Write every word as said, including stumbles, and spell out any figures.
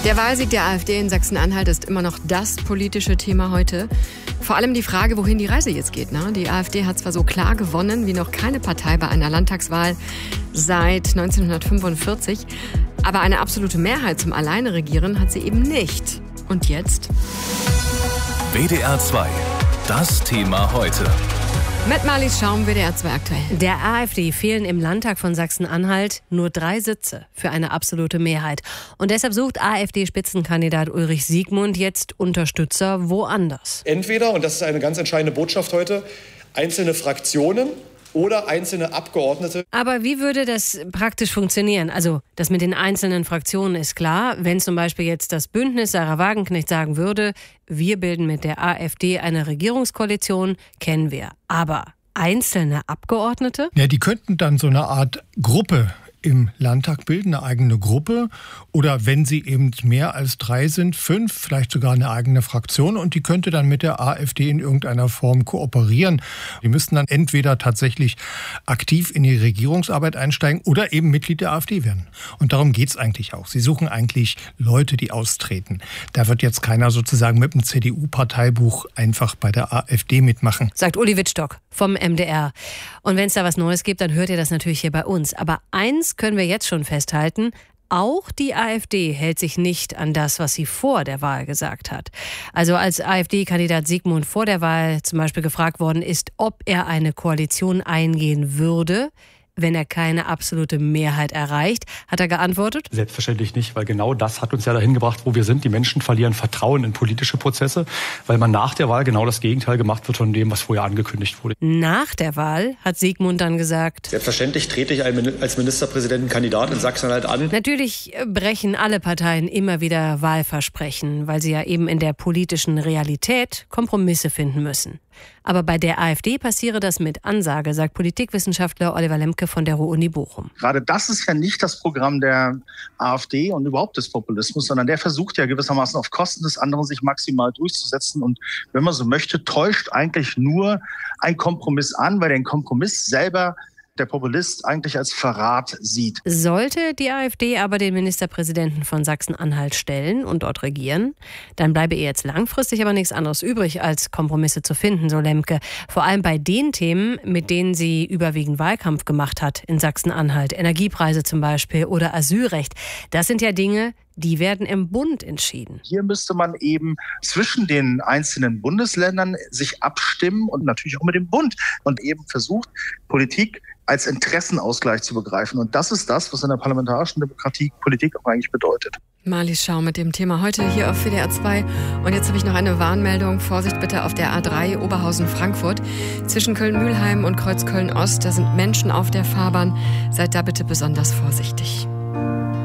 Der Wahlsieg der AfD in Sachsen-Anhalt ist immer noch das politische Thema heute. Vor allem die Frage, wohin die Reise jetzt geht. Ne? Die AfD hat zwar so klar gewonnen wie noch keine Partei bei einer Landtagswahl seit neunzehnhundertfünfundvierzig, aber eine absolute Mehrheit zum Alleineregieren hat sie eben nicht. Und jetzt? W D R zwei, das Thema heute. Mit Marlies Schaum, W D R zwei aktuell. Der AfD fehlen im Landtag von Sachsen-Anhalt nur drei Sitze für eine absolute Mehrheit. Und deshalb sucht AfD-Spitzenkandidat Ulrich Siegmund jetzt Unterstützer woanders. Entweder, und das ist eine ganz entscheidende Botschaft heute, einzelne Fraktionen oder einzelne Abgeordnete. Aber wie würde das praktisch funktionieren? Also das mit den einzelnen Fraktionen ist klar. Wenn zum Beispiel jetzt das Bündnis Sarah Wagenknecht sagen würde, wir bilden mit der AfD eine Regierungskoalition, kennen wir. Aber einzelne Abgeordnete? Ja, die könnten dann so eine Art Gruppe im Landtag bilden, eine eigene Gruppe. Oder wenn sie eben mehr als drei sind, fünf, vielleicht sogar eine eigene Fraktion. Und die könnte dann mit der AfD in irgendeiner Form kooperieren. Die müssten dann entweder tatsächlich aktiv in die Regierungsarbeit einsteigen oder eben Mitglied der AfD werden. Und darum geht es eigentlich auch. Sie suchen eigentlich Leute, die austreten. Da wird jetzt keiner sozusagen mit dem C D U-Parteibuch einfach bei der AfD mitmachen. Sagt Uli Wittstock vom M D R. Und wenn es da was Neues gibt, dann hört ihr das natürlich hier bei uns. Aber eins können wir jetzt schon festhalten: Auch die AfD hält sich nicht an das, was sie vor der Wahl gesagt hat. Also als AfD-Kandidat Siegmund vor der Wahl zum Beispiel gefragt worden ist, ob er eine Koalition eingehen würde, wenn er keine absolute Mehrheit erreicht, hat er geantwortet: Selbstverständlich nicht, weil genau das hat uns ja dahin gebracht, wo wir sind. Die Menschen verlieren Vertrauen in politische Prozesse, weil man nach der Wahl genau das Gegenteil gemacht wird von dem, was vorher angekündigt wurde. Nach der Wahl hat Siegmund dann gesagt: Selbstverständlich trete ich als Ministerpräsidentenkandidat in Sachsen-Anhalt an. Natürlich brechen alle Parteien immer wieder Wahlversprechen, weil sie ja eben in der politischen Realität Kompromisse finden müssen. Aber bei der AfD passiere das mit Ansage, sagt Politikwissenschaftler Oliver Lemke von der Ruhr-Uni Bochum. Gerade das ist ja nicht das Programm der AfD und überhaupt des Populismus, sondern der versucht ja gewissermaßen auf Kosten des anderen sich maximal durchzusetzen. Und wenn man so möchte, täuscht eigentlich nur ein Kompromiss an, weil den Kompromiss selber der Populist eigentlich als Verrat sieht. Sollte die AfD aber den Ministerpräsidenten von Sachsen-Anhalt stellen und dort regieren, dann bleibe ihr jetzt langfristig aber nichts anderes übrig, als Kompromisse zu finden, so Lemke. Vor allem bei den Themen, mit denen sie überwiegend Wahlkampf gemacht hat in Sachsen-Anhalt. Energiepreise zum Beispiel oder Asylrecht. Das sind ja Dinge, die werden im Bund entschieden. Hier müsste man eben zwischen den einzelnen Bundesländern sich abstimmen und natürlich auch mit dem Bund und eben versucht, Politik als Interessenausgleich zu begreifen. Und das ist das, was in der parlamentarischen Demokratie Politik auch eigentlich bedeutet. Marlies Schaum mit dem Thema heute hier auf W D R zwei. Und jetzt habe ich noch eine Warnmeldung. Vorsicht bitte auf der A drei Oberhausen-Frankfurt. Zwischen Köln-Mühlheim und Kreuzköln-Ost, da sind Menschen auf der Fahrbahn. Seid da bitte besonders vorsichtig.